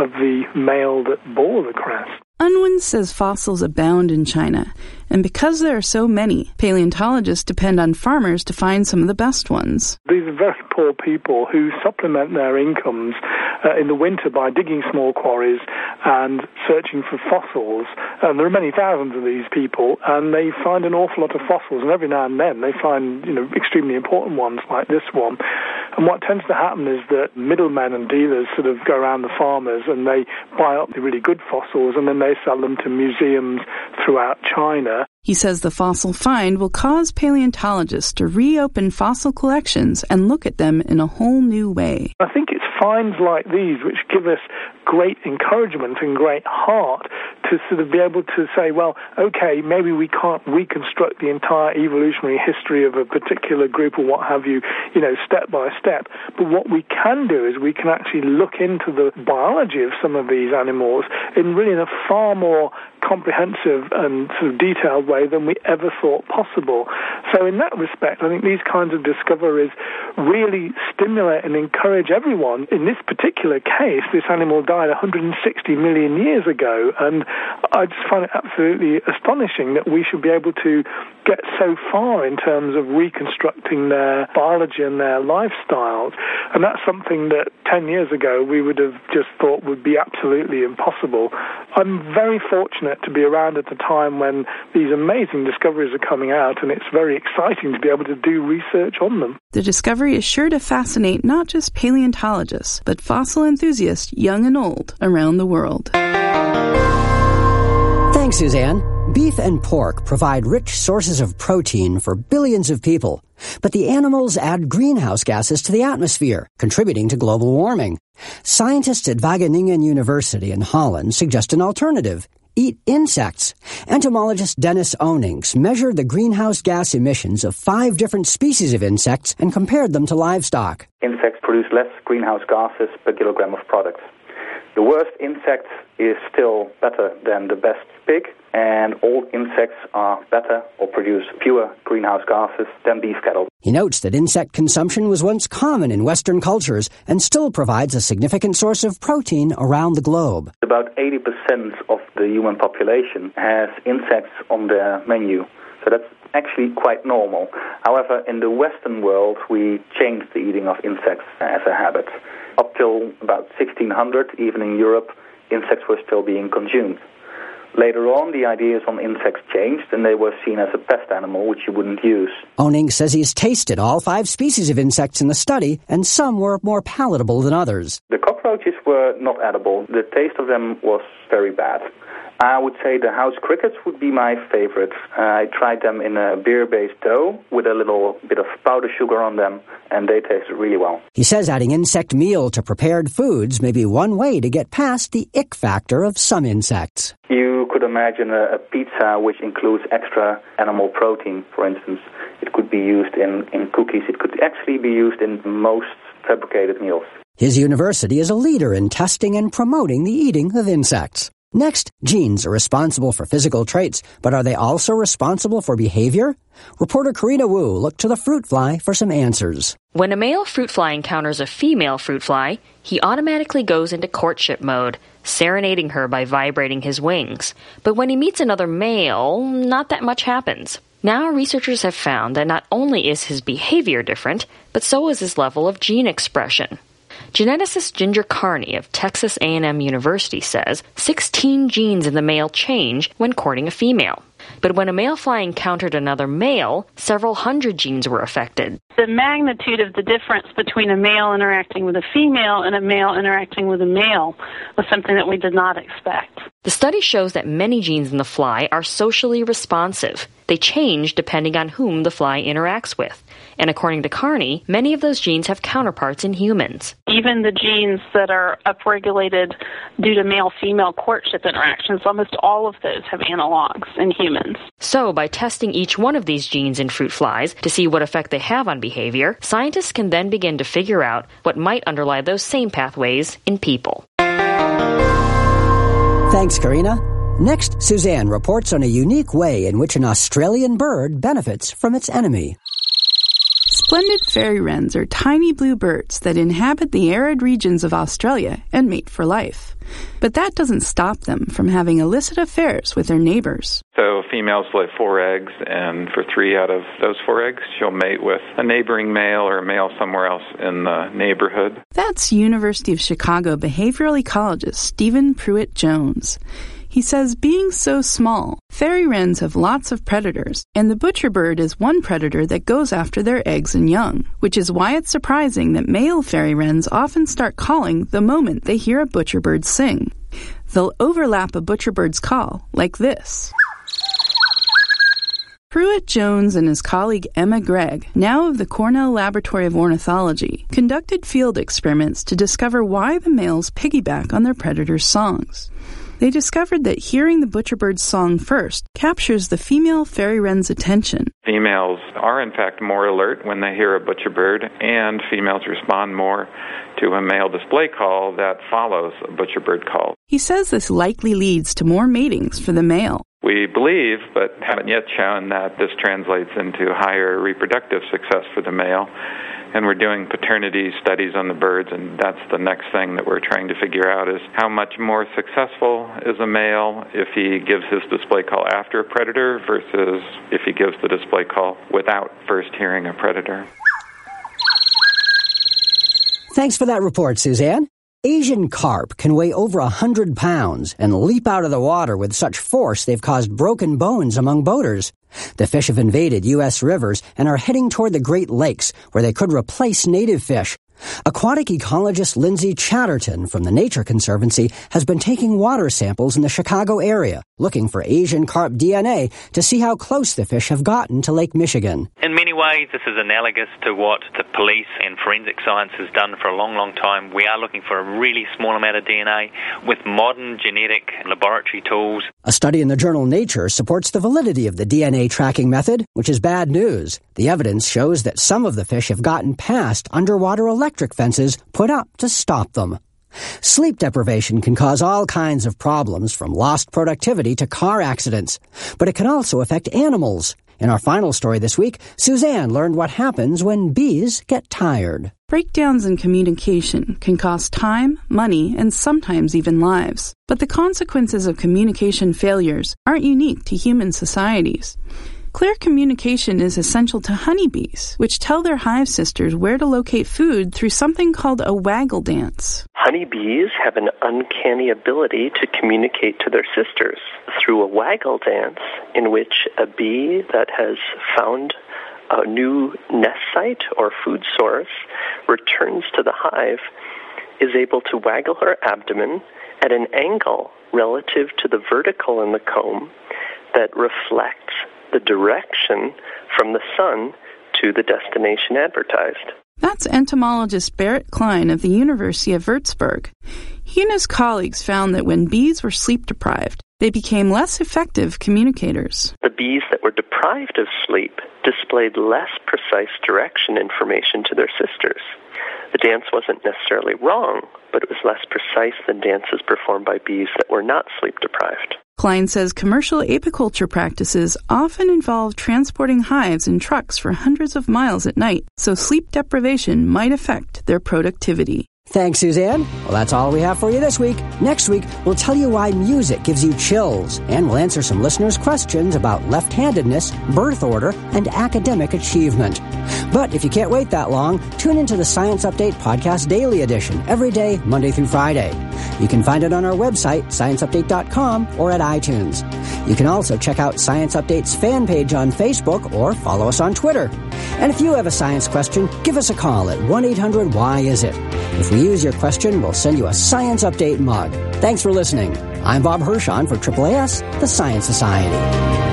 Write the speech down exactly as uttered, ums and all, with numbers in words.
of the male that bore the crest. Unwin says fossils abound in China, and because there are so many, paleontologists depend on farmers to find some of the best ones. These are very poor people who supplement their incomes uh, in the winter by digging small quarries and searching for fossils. And there are many thousands of these people, and they find an awful lot of fossils, and every now and then they find, you know, extremely important ones like this one. And what tends to happen is that middlemen and dealers sort of go around the farmers and they buy up the really good fossils, and then they sell them to museums throughout China. He says the fossil find will cause paleontologists to reopen fossil collections and look at them in a whole new way. I think it's finds like these which give us great encouragement and great heart to sort of be able to say, well, okay, maybe we can't reconstruct the entire evolutionary history of a particular group or what have you, you know, step by step. But what we can do is we can actually look into the biology of some of these animals in really in a far more comprehensive and sort of detailed way than we ever thought possible. So in that respect, I think these kinds of discoveries really stimulate and encourage everyone. In this particular case, this animal died one hundred sixty million years ago, and I just find it absolutely astonishing that we should be able to get so far in terms of reconstructing their biology and their lifestyles. And that's something that ten years ago we would have just thought would be absolutely impossible. I'm very fortunate to be around at the time when these amazing discoveries are coming out, and it's very exciting to be able to do research on them. The discovery is sure to fascinate not just paleontologists, but fossil enthusiasts, young and old, around the world. Thanks, Suzanne. Beef and pork provide rich sources of protein for billions of people, but the animals add greenhouse gases to the atmosphere, contributing to global warming. Scientists at Wageningen University in Holland suggest an alternative. Eat insects. Entomologist Dennis Onings measured the greenhouse gas emissions of five different species of insects and compared them to livestock. Insects produce less greenhouse gases per kilogram of product. The worst insect is still better than the best pig, and all insects are better or produce fewer greenhouse gases than beef cattle. He notes that insect consumption was once common in Western cultures and still provides a significant source of protein around the globe. About eighty percent of the human population has insects on their menu, so that's actually quite normal. However, in the Western world, we changed the eating of insects as a habit. Up till about sixteen hundred, even in Europe, insects were still being consumed. Later on, the ideas on insects changed, and they were seen as a pest animal, which you wouldn't use. Oning says he's tasted all five species of insects in the study, and some were more palatable than others. The cockroaches were not edible. The taste of them was very bad. I would say the house crickets would be my favorite. Uh, I tried them in a beer-based dough with a little bit of powder sugar on them, and they tasted really well. He says adding insect meal to prepared foods may be one way to get past the ick factor of some insects. You could imagine a, a pizza which includes extra animal protein, for instance. It could be used in, in cookies. It could actually be used in most fabricated meals. His university is a leader in testing and promoting the eating of insects. Next, genes are responsible for physical traits, but are they also responsible for behavior? Reporter Karina Wu looked to the fruit fly for some answers. When a male fruit fly encounters a female fruit fly, he automatically goes into courtship mode, serenading her by vibrating his wings. But when he meets another male, not that much happens. Now researchers have found that not only is his behavior different, but so is his level of gene expression. Geneticist Ginger Carney of Texas A and M University says sixteen genes in the male change when courting a female. But when a male fly encountered another male, several hundred genes were affected. The magnitude of the difference between a male interacting with a female and a male interacting with a male was something that we did not expect. The study shows that many genes in the fly are socially responsive. They change depending on whom the fly interacts with. And according to Carney, many of those genes have counterparts in humans. Even the genes that are upregulated due to male-female courtship interactions, almost all of those have analogs in humans. So, by testing each one of these genes in fruit flies to see what effect they have on behavior, scientists can then begin to figure out what might underlie those same pathways in people. Thanks, Karina. Next, Suzanne reports on a unique way in which an Australian bird benefits from its enemy. Splendid fairy wrens are tiny blue birds that inhabit the arid regions of Australia and mate for life. But that doesn't stop them from having illicit affairs with their neighbors. So females lay four eggs, and for three out of those four eggs, she'll mate with a neighboring male or a male somewhere else in the neighborhood. That's University of Chicago behavioral ecologist Stephen Pruitt-Jones. He says being so small, fairy wrens have lots of predators, and the butcherbird is one predator that goes after their eggs and young, which is why it's surprising that male fairy wrens often start calling the moment they hear a butcherbird sing. They'll overlap a butcherbird's call, like this. Pruitt-Jones and his colleague Emma Gregg, now of the Cornell Laboratory of Ornithology, conducted field experiments to discover why the males piggyback on their predators' songs. They discovered that hearing the butcherbird's song first captures the female fairy wren's attention. Females are, in fact, more alert when they hear a butcherbird, and females respond more to a male display call that follows a butcherbird call. He says this likely leads to more matings for the male. We believe, but haven't yet shown, that this translates into higher reproductive success for the male. And we're doing paternity studies on the birds, and that's the next thing that we're trying to figure out is how much more successful is a male if he gives his display call after a predator versus if he gives the display call without first hearing a predator. Thanks for that report, Suzanne. Asian carp can weigh over one hundred pounds and leap out of the water with such force they've caused broken bones among boaters. The fish have invaded U S rivers and are heading toward the Great Lakes, where they could replace native fish. Aquatic ecologist Lindsay Chatterton from the Nature Conservancy has been taking water samples in the Chicago area, looking for Asian carp D N A to see how close the fish have gotten to Lake Michigan. In many ways, this is analogous to what the police and forensic science has done for a long, long time. We are looking for a really small amount of D N A with modern genetic laboratory tools. A study in the journal Nature supports the validity of the D N A tracking method, which is bad news. The evidence shows that some of the fish have gotten past underwater electric fences put up to stop them. Sleep deprivation can cause all kinds of problems, from lost productivity to car accidents. But it can also affect animals. In our final story this week, Suzanne learned what happens when bees get tired. Breakdowns in communication can cost time, money, and sometimes even lives. But the consequences of communication failures aren't unique to human societies. Clear communication is essential to honeybees, which tell their hive sisters where to locate food through something called a waggle dance. Honeybees have an uncanny ability to communicate to their sisters through a waggle dance, in which a bee that has found a new nest site or food source returns to the hive is able to waggle her abdomen at an angle relative to the vertical in the comb that reflects the direction from the sun to the destination advertised. That's entomologist Barrett Klein of the University of Würzburg. He and his colleagues found that when bees were sleep-deprived, they became less effective communicators. The bees that were deprived of sleep displayed less precise direction information to their sisters. The dance wasn't necessarily wrong, but it was less precise than dances performed by bees that were not sleep-deprived. Klein says commercial apiculture practices often involve transporting hives in trucks for hundreds of miles at night, so sleep deprivation might affect their productivity. Thanks, Suzanne. Well, that's all we have for you this week. Next week, we'll tell you why music gives you chills, and we'll answer some listeners' questions about left-handedness, birth order, and academic achievement. But if you can't wait that long, tune into the Science Update Podcast Daily Edition every day, Monday through Friday. You can find it on our website, science update dot com, or at iTunes. You can also check out Science Update's fan page on Facebook or follow us on Twitter. And if you have a science question, give us a call at one eight hundred why is it. If we use your question, we'll send you a Science Update mug. Thanks for listening. I'm Bob Hirschon for A A S, the Science Society.